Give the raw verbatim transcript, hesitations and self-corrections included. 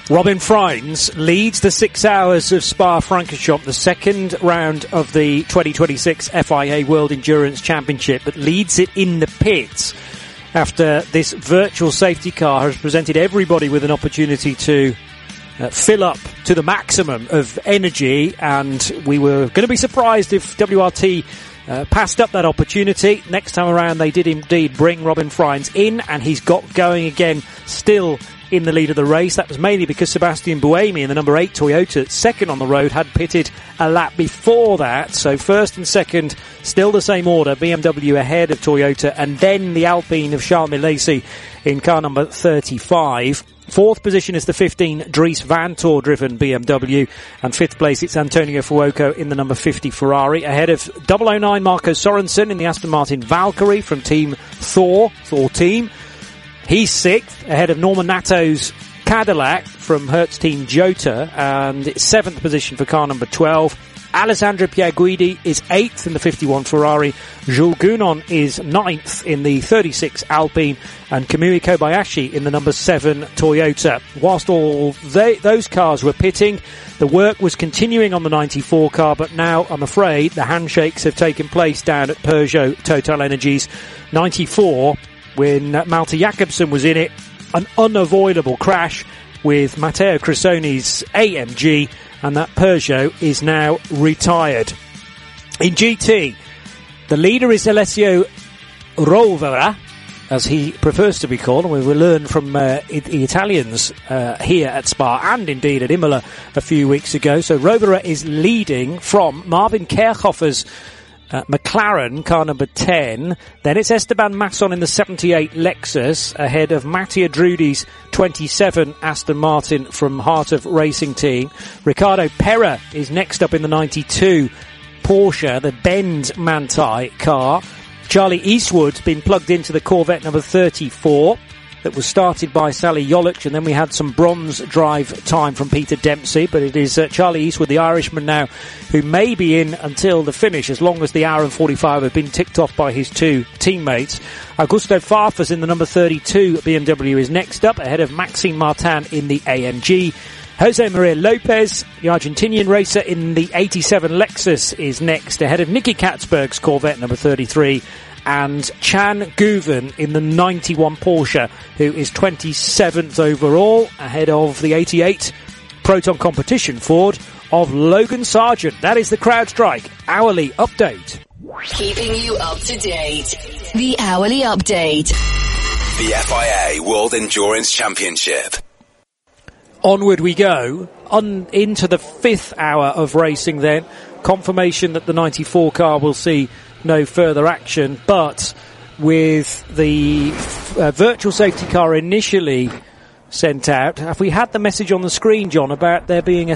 Robin Freins leads the six hours of Spa-Francorchamps, the second round of the twenty twenty-six F I A World Endurance Championship, but leads it in the pits after this virtual safety car has presented everybody with an opportunity to uh, fill up to the maximum of energy, and we were going to be surprised if W R T Uh, passed up that opportunity. Next time around they did indeed bring Robin Freins in, and he's got going again, still in the lead of the race. That was mainly because Sebastian Buemi in the number eight Toyota, second on the road, had pitted a lap before that. So first and second, still the same order, B M W ahead of Toyota, and then the Alpine of Charles Milesi in car number thirty-five. Fourth position is the fifteen Dries Vanthoor driven B M W, and fifth place it's Antonio Fuoco in the number fifty Ferrari, ahead of double oh nine Marco Sorensen in the Aston Martin Valkyrie from Team Thor, Thor Team. He's sixth, ahead of Norman Natto's Cadillac from Hertz Team Jota, and it's seventh position for car number twelve. Alessandro Pierguidi is eighth in the fifty-one Ferrari. Jules Gounon is ninth in the thirty-six Alpine, and Kamui Kobayashi in the number seven Toyota. Whilst all they, those cars were pitting, the work was continuing on the ninety-four car, but now, I'm afraid, the handshakes have taken place down at Peugeot Total Energies ninety-four when Malte Jakobsen was in it. An unavoidable crash with Matteo Cressoni's A M G, and that Peugeot is now retired. In G T, the leader is Alessio Rovera, as he prefers to be called, and we will learn from uh, the Italians uh, here at Spa and indeed at Imola a few weeks ago. So Rovera is leading from Marvin Kerchoffer's Uh, McLaren, car number ten. Then it's Esteban Masson in the seventy-eight Lexus, ahead of Mattia Drudi's twenty-seven Aston Martin from Heart of Racing Team. Ricardo Pera is next up in the ninety-two Porsche, the Benz Manthey car. Charlie Eastwood's been plugged into the Corvette number thirty-four that was started by Sally Yollich, and then we had some bronze drive time from Peter Dempsey, but it is uh, Charlie Eastwood, the Irishman now, who may be in until the finish, as long as the hour and forty-five have been ticked off by his two teammates. Augusto Farfus in the number thirty-two B M W is next up, ahead of Maxime Martin in the A M G. Jose Maria Lopez, the Argentinian racer in the eighty-seven Lexus, is next, ahead of Nicky Katzberg's Corvette number thirty-three, and Chan Guven in the ninety-one Porsche, who is twenty-seventh overall, ahead of the eighty-eight Proton Competition Ford of Logan Sargent. That is the CrowdStrike hourly update. Keeping you up to date. The hourly update. The F I A World Endurance Championship. Onward we go, on into the fifth hour of racing then. Confirmation that the ninety-four car will see no further action, but with the uh, virtual safety car initially sent out, have we had the message on the screen, John, about there being a